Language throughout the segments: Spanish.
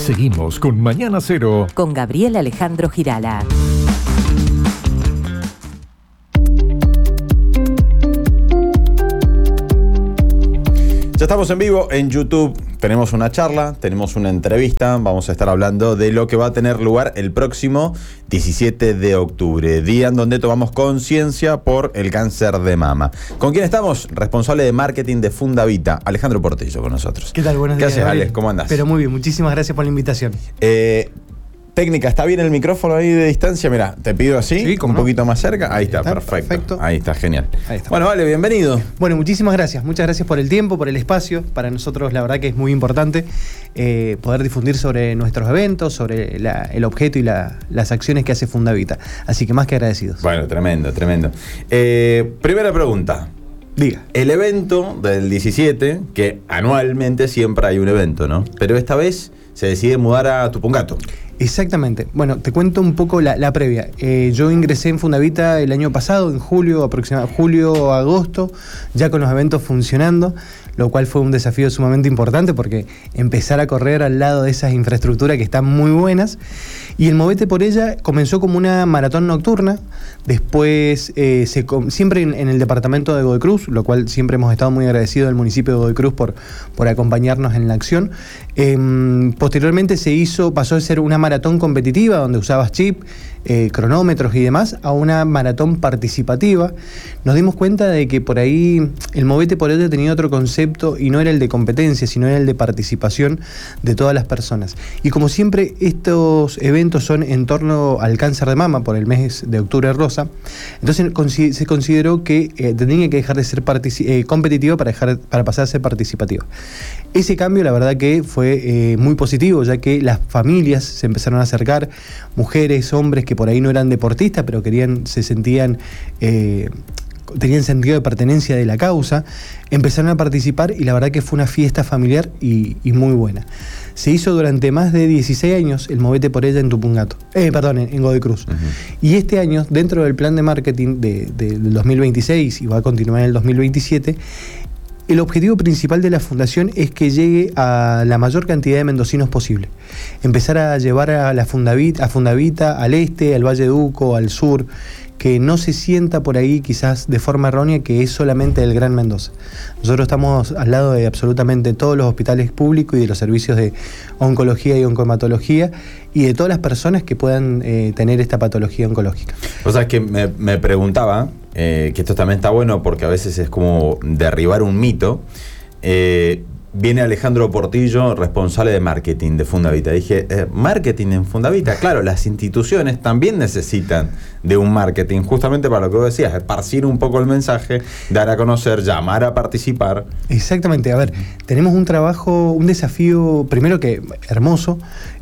Seguimos con Mañana Cero. Con Gabriel Alejandro Girala. Ya estamos en vivo en YouTube, tenemos una charla, tenemos una entrevista, vamos a estar hablando de lo que va a tener lugar el próximo 17 de octubre, día en donde tomamos conciencia por el cáncer de mama. ¿Con quién estamos? Responsable de marketing de Fundavita, Alejandro Portillo con nosotros. ¿Qué tal? Buenos días. ¿Qué haces, Alex? ¿Cómo andás? Pero muy bien, muchísimas gracias por la invitación. Técnica, ¿está bien el micrófono ahí de distancia? Mirá, te pido así, Sí, un poquito más cerca. Ahí está, perfecto. Ahí está, genial. Ahí está. Bueno, vale, bienvenido. Bueno, muchísimas gracias. Muchas gracias por el tiempo, por el espacio. Para nosotros la verdad que es muy importante poder difundir sobre nuestros eventos, sobre el objeto y las acciones que hace Fundavita. Así que más que agradecidos. Bueno, tremendo, tremendo. Primera pregunta. Diga. El evento del 17, que anualmente siempre hay un evento, ¿no? Pero esta vez se decide mudar a Tupungato. Exactamente. Bueno, te cuento un poco la previa. Yo ingresé en Fundavita el año pasado, en julio, aproximadamente julio, agosto, ya con los eventos funcionando, lo cual fue un desafío sumamente importante porque empezar a correr al lado de esas infraestructuras que están muy buenas. Y el Movete por ella comenzó como una maratón nocturna, después siempre en el departamento de Godoy Cruz, lo cual siempre hemos estado muy agradecidos al municipio de Godoy Cruz por acompañarnos en la acción. Posteriormente pasó de ser una maratón competitiva donde usabas chip, cronómetros y demás, a una maratón participativa. Nos dimos cuenta de que por ahí el Movete por ella tenía otro concepto y no era el de competencia, sino era el de participación de todas las personas. Y como siempre, estos eventos son en torno al cáncer de mama por el mes de octubre rosa, entonces se consideró que tenía que dejar de ser competitiva para pasar a ser participativa. Ese cambio la verdad que fue muy positivo, ya que las familias se empezaron a acercar, mujeres, hombres que por ahí no eran deportistas, pero tenían sentido de pertenencia de la causa, empezaron a participar y la verdad que fue una fiesta familiar y muy buena. Se hizo durante más de 16 años el Movete por ella en Tupungato, en Godoy Cruz. Uh-huh. Y este año, dentro del plan de marketing del 2026 y va a continuar en el 2027, el objetivo principal de la fundación es que llegue a la mayor cantidad de mendocinos posible. Empezar a llevar a Fundavita al este, al Valle de Uco, al sur, que no se sienta por ahí quizás de forma errónea que es solamente del Gran Mendoza. Nosotros estamos al lado de absolutamente todos los hospitales públicos y de los servicios de oncología y oncohematología y de todas las personas que puedan tener esta patología oncológica. O sea, es que me preguntaba, que esto también está bueno porque a veces es como derribar un mito. Viene Alejandro Portillo, responsable de marketing de Fundavita. Dije, ¿marketing en Fundavita? Claro, las instituciones también necesitan de un marketing, justamente para lo que vos decías, esparcir un poco el mensaje, dar a conocer, llamar a participar. Exactamente, a ver, tenemos un desafío, primero que hermoso,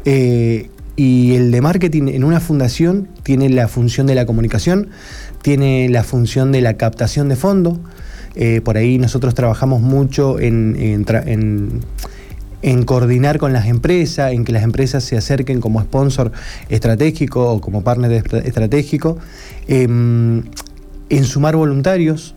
y el de marketing en una fundación tiene la función de la comunicación, tiene la función de la captación de fondos. Por ahí nosotros trabajamos mucho en coordinar con las empresas, en que las empresas se acerquen como sponsor estratégico o como partner estratégico, en sumar voluntarios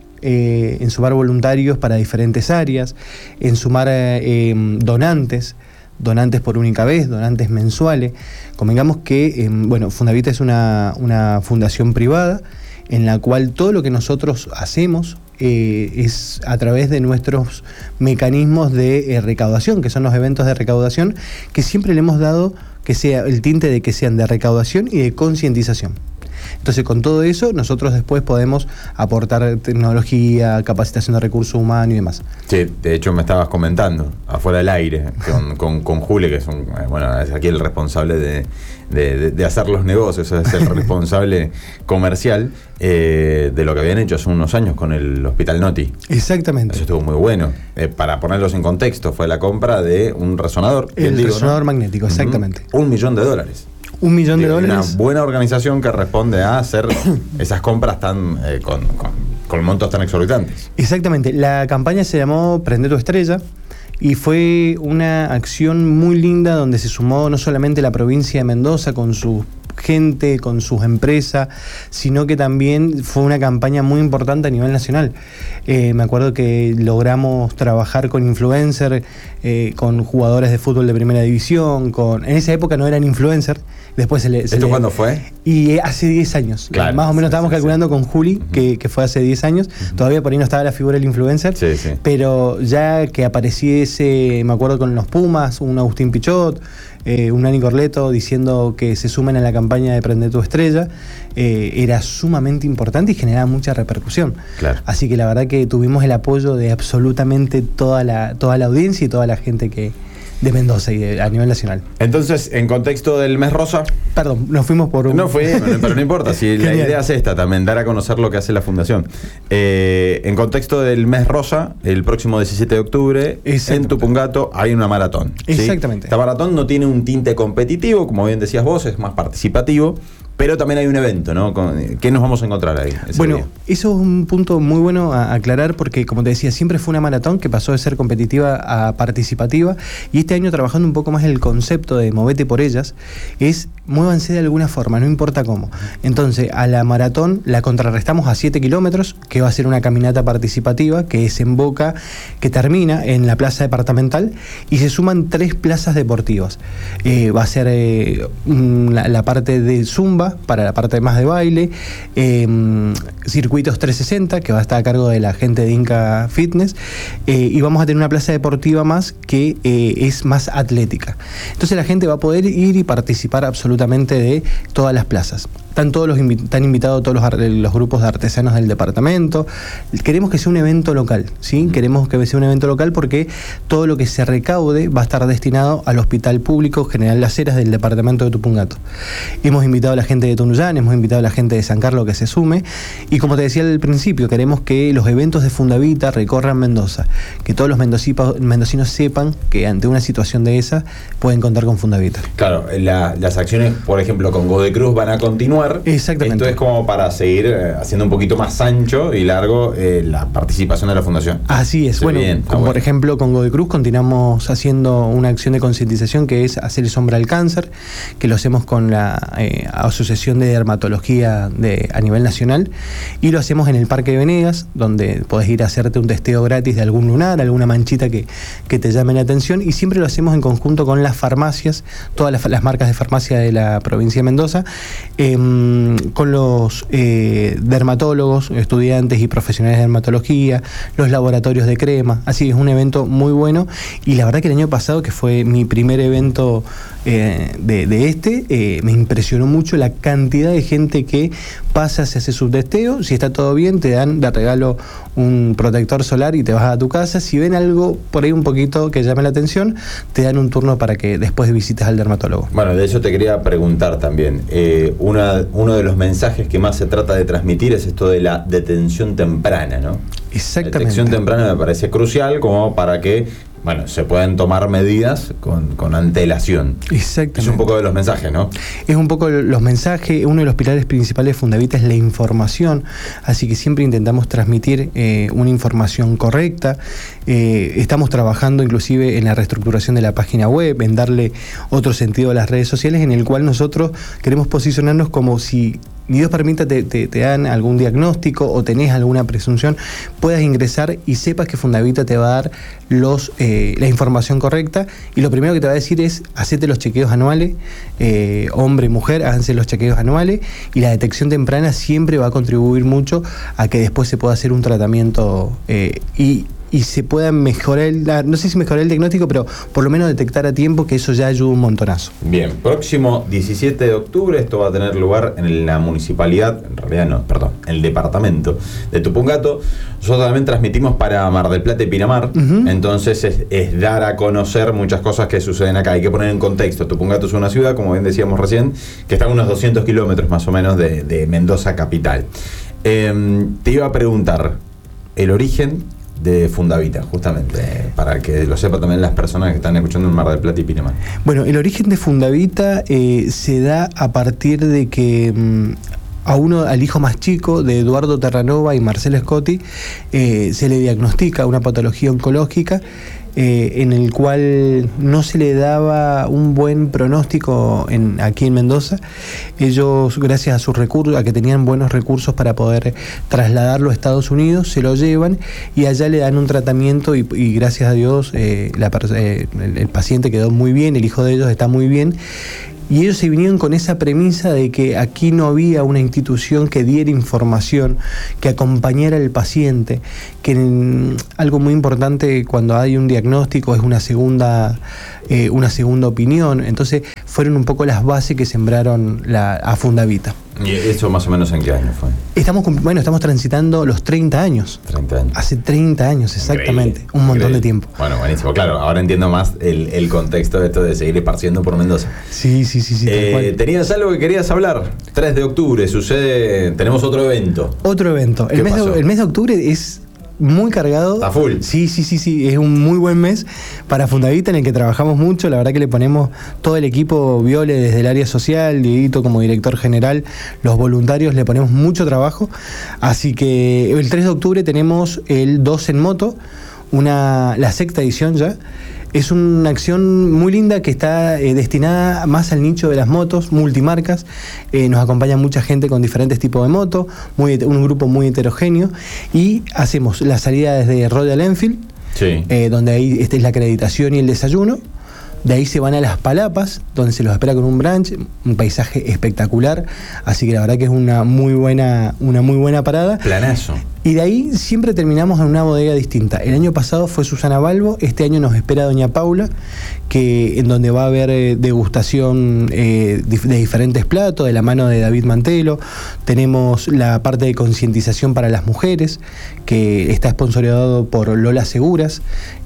para diferentes áreas, en sumar donantes por única vez, donantes mensuales. Convengamos que Fundavita es una fundación privada en la cual todo lo que nosotros hacemos es a través de nuestros mecanismos de recaudación, que son los eventos de recaudación, que siempre le hemos dado que sea el tinte de que sean de recaudación y de concientización. Entonces, con todo eso, nosotros después podemos aportar tecnología, capacitación de recursos humanos y demás. Sí, de hecho me estabas comentando, afuera del aire, con Juli, que es es aquí el responsable de hacer los negocios, es el responsable comercial de lo que habían hecho hace unos años con el Hospital Noti. Exactamente. Eso estuvo muy bueno. Para ponerlos en contexto, fue la compra de un resonador. Resonador magnético, exactamente. $1 millón. $1 millón. Una buena organización que responde a hacer esas compras tan con montos tan exorbitantes. Exactamente. La campaña se llamó Prende tu estrella Y fue una acción muy linda donde se sumó no solamente la provincia de Mendoza con su gente, con sus empresas, sino que también fue una campaña muy importante a nivel nacional. Me acuerdo que logramos trabajar con influencers, con jugadores de fútbol de primera división, en esa época no eran influencers, después ¿Esto cuándo fue? Y hace 10 años, claro, más o menos estábamos calculando con Juli, uh-huh. que fue hace 10 años, todavía por ahí no estaba la figura del influencer, pero ya que apareciese, me acuerdo con los Pumas, un Agustín Pichot, un Nani Corleto diciendo que se sumen a la campaña de Prende tu Estrella, era sumamente importante y generaba mucha repercusión. Claro. Así que la verdad que tuvimos el apoyo de absolutamente toda la audiencia y toda la gente de Mendoza y a nivel nacional. Entonces, en contexto del mes rosa... Perdón, nos fuimos por un... No fue, pero no importa, si la idea es esta también, dar a conocer lo que hace la Fundación. En contexto del mes rosa, el próximo 17 de octubre, en Tupungato hay una maratón. Exactamente. ¿Sí? Esta maratón no tiene un tinte competitivo, como bien decías vos, es más participativo, pero también hay un evento, ¿no? ¿Qué nos vamos a encontrar ahí? Bueno, día? eso es un punto muy bueno a aclarar porque, como te decía, siempre fue una maratón que pasó de ser competitiva a participativa, y este año, trabajando un poco más el concepto de movete por ellas, es muévanse de alguna forma, no importa cómo. Entonces, a la maratón la contrarrestamos a 7 kilómetros, que va a ser una caminata participativa que desemboca, que termina en la plaza departamental, y se suman 3 plazas deportivas. Va a ser la parte de Zumba, para la parte más de baile, circuitos 360, que va a estar a cargo de la gente de Inca Fitness, y vamos a tener una plaza deportiva más que es más atlética. Entonces la gente va a poder ir y participar absolutamente de todas las plazas. Están invitados todos los grupos de artesanos del departamento. Queremos que sea un evento local, ¿sí? Queremos que sea un evento local porque todo lo que se recaude va a estar destinado al Hospital Público General Las Heras del departamento de Tupungato. Hemos invitado a la gente de Tunuyán, hemos invitado a la gente de San Carlos que se sume, y como te decía al principio, queremos que los eventos de Fundavita recorran Mendoza, que todos los mendocinos sepan que ante una situación de esa pueden contar con Fundavita. Claro, las acciones, por ejemplo, con Godecruz van a continuar. Exactamente. Esto es como para seguir haciendo un poquito más ancho y largo la participación de la Fundación. Así es. Bueno, por ejemplo, con Godecruz continuamos haciendo una acción de concientización que es hacer sombra al cáncer, que lo hacemos con la Asociación de Dermatología a nivel nacional, y lo hacemos en el Parque de Venegas, donde podés ir a hacerte un testeo gratis de algún lunar, alguna manchita que te llame la atención, y siempre lo hacemos en conjunto con las farmacias, todas las marcas de farmacia de la provincia de Mendoza, con los dermatólogos, estudiantes y profesionales de dermatología, los laboratorios de crema. Así es un evento muy bueno, y la verdad que el año pasado, que fue mi primer evento me impresionó mucho la cantidad de gente que pasa, se hace su testeo, si está todo bien te dan de regalo un protector solar y te vas a tu casa. Si ven algo por ahí un poquito que llame la atención, te dan un turno para que después visites al dermatólogo. Bueno, de eso te quería preguntar también. Uno de los mensajes que más se trata de transmitir es esto de la detención temprana, ¿no? Exactamente. La detención temprana me parece crucial como para que se pueden tomar medidas con antelación. Exactamente. Es un poco de los mensajes, ¿no? Es un poco los mensajes. Uno de los pilares principales de Fundavita es la información, así que siempre intentamos transmitir una información correcta. Estamos trabajando inclusive en la reestructuración de la página web, en darle otro sentido a las redes sociales, en el cual nosotros queremos posicionarnos como si, ni Dios permita, te dan algún diagnóstico o tenés alguna presunción, puedas ingresar y sepas que Fundavita te va a dar la información correcta, y lo primero que te va a decir es hacete los chequeos anuales, hombre, mujer, háganse los chequeos anuales, y la detección temprana siempre va a contribuir mucho a que después se pueda hacer un tratamiento y se pueda mejorar, no sé si mejorar el diagnóstico, pero por lo menos detectar a tiempo, que eso ya ayuda un montonazo. Bien, próximo 17 de octubre, esto va a tener lugar en la municipalidad, en realidad no, perdón, en el departamento de Tupungato. Nosotros también transmitimos para Mar del Plata y Pinamar, entonces es dar a conocer muchas cosas que suceden acá. Hay que poner en contexto, Tupungato es una ciudad, como bien decíamos recién, que está a unos 200 kilómetros más o menos de Mendoza capital. Te iba a preguntar el origen de Fundavita, justamente, para que lo sepan también las personas que están escuchando en Mar del Plata y Pinamar. Bueno, el origen de Fundavita se da a partir de que al hijo más chico de Eduardo Terranova y Marcelo Scotti se le diagnostica una patología oncológica en el cual no se le daba un buen pronóstico aquí en Mendoza. Ellos, gracias a sus recursos, a que tenían buenos recursos para poder trasladarlo a Estados Unidos, se lo llevan y allá le dan un tratamiento y gracias a Dios el paciente quedó muy bien, el hijo de ellos está muy bien. Y ellos se vinieron con esa premisa de que aquí no había una institución que diera información, que acompañara al paciente, que algo muy importante cuando hay un diagnóstico es una segunda opinión. Entonces fueron un poco las bases que sembraron a Fundavita. ¿Y eso más o menos en qué año fue? Estamos transitando los 30 años. 30 años. Hace 30 años, exactamente. Increíble. Un montón de tiempo. Bueno, buenísimo. Claro, ahora entiendo más el contexto de esto de seguir esparciendo por Mendoza. Sí. Tenías algo que querías hablar. 3 de octubre tenemos otro evento. Otro evento. El mes de octubre es muy cargado. Está full. Sí. Es un muy buen mes para Fundavita en el que trabajamos mucho. La verdad que le ponemos todo el equipo Viole desde el área social, Dieguito como director general, los voluntarios, le ponemos mucho trabajo. Así que el 3 de octubre tenemos el 2 en moto, la 6ª edición ya. Es una acción muy linda que está destinada más al nicho de las motos, multimarcas. Nos acompaña mucha gente con diferentes tipos de moto, un grupo muy heterogéneo. Y hacemos la salida desde Royal Enfield, sí. Donde ahí es la acreditación y el desayuno. De ahí se van a Las Palapas, donde se los espera con un brunch, un paisaje espectacular. Así que la verdad que es una muy buena parada. Planazo. Y de ahí siempre terminamos en una bodega distinta. El año pasado fue Susana Balbo, este año nos espera Doña Paula, en donde va a haber degustación de diferentes platos, de la mano de David Mantelo. Tenemos la parte de concientización para las mujeres, que está sponsoreado por Lola Seguras.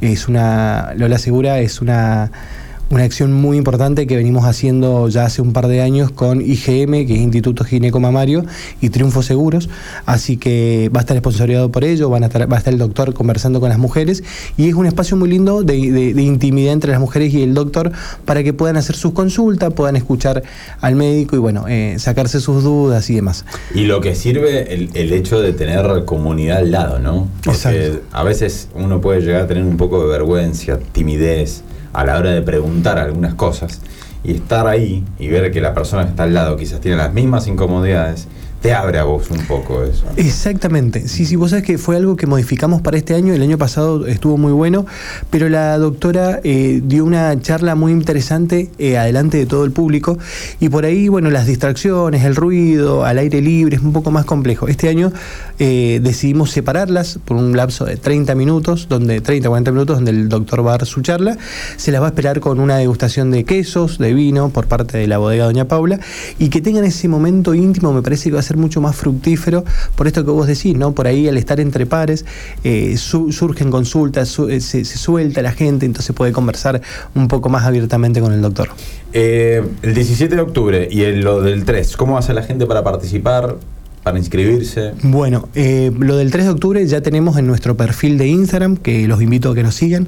Lola Segura es una acción muy importante que venimos haciendo ya hace un par de años con IGM, que es Instituto Gineco Mamario, y Triunfo Seguros. Así que va a estar sponsoreado por ello, va a estar el doctor conversando con las mujeres, y es un espacio muy lindo de intimidad entre las mujeres y el doctor para que puedan hacer sus consultas, puedan escuchar al médico y sacarse sus dudas y demás. Y lo que sirve el hecho de tener comunidad al lado, ¿no? Porque exacto. A veces uno puede llegar a tener un poco de vergüenza, timidez a la hora de preguntar algunas cosas, y estar ahí y ver que la persona que está al lado quizás tiene las mismas incomodidades, te abre a vos un poco eso. Exactamente, sí, vos sabés que fue algo que modificamos para este año. El año pasado estuvo muy bueno, pero la doctora dio una charla muy interesante adelante de todo el público, y por ahí, las distracciones, el ruido, al aire libre, es un poco más complejo. Este año decidimos separarlas por un lapso de 40 minutos, donde el doctor va a dar su charla. Se las va a esperar con una degustación de quesos, de vino, por parte de la bodega Doña Paula, y que tengan ese momento íntimo. Me parece que va a ser mucho más fructífero por esto que vos decís, ¿no? Por ahí, al estar entre pares, surgen consultas, se suelta la gente, entonces puede conversar un poco más abiertamente con el doctor. El 17 de octubre y lo del 3, ¿cómo hace la gente para participar? Para inscribirse. Bueno, lo del 3 de octubre ya tenemos en nuestro perfil de Instagram, que los invito a que nos sigan,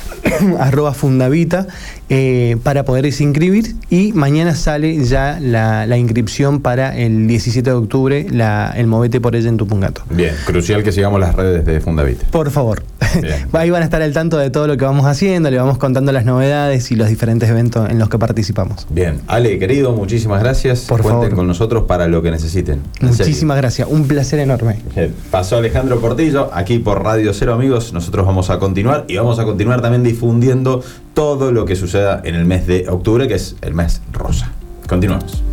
@Fundavita, para poderse inscribir, y mañana sale ya la inscripción para el 17 de octubre, el Movete por ella en Tupungato. Bien, crucial que sigamos las redes de Fundavita. Por favor. Ahí van a estar al tanto de todo lo que vamos haciendo, le vamos contando las novedades y los diferentes eventos en los que participamos. Bien, Ale, querido, muchísimas gracias. Cuenten con nosotros para lo que necesiten. Muchísimas gracias, un placer enorme. Pasó Alejandro Portillo aquí por Radio Cero, amigos. Nosotros vamos a continuar, y vamos a continuar también difundiendo todo lo que suceda en el mes de octubre, que es el mes rosa. Continuamos.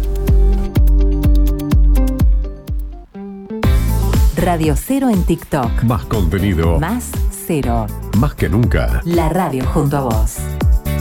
Radio Cero en TikTok. Más contenido. Más cero. Más que nunca. La radio junto a vos.